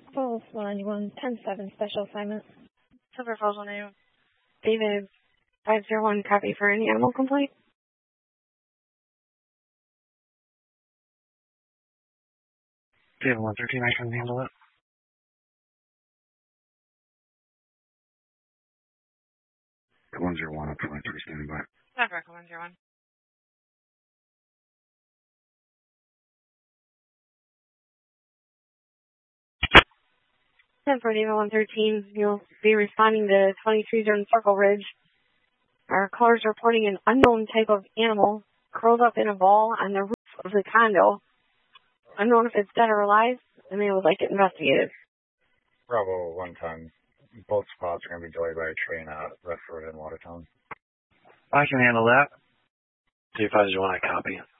Falls 191, 10-7, special assignment. Silver Falls 191. David 501, copy for any animal complaint. David 113, I can handle it. At 101, up 23, standing by. Not record 101. For David 113, you'll be responding to 23 on Circle Ridge. Our callers reporting an unknown type of animal curled up in a ball on the roof of the condo. Unknown if it's dead or alive, and they would like it investigated. Bravo 110. Both spots are going to be delayed by a train at Redford and Watertown. I can handle that. 251, I copy.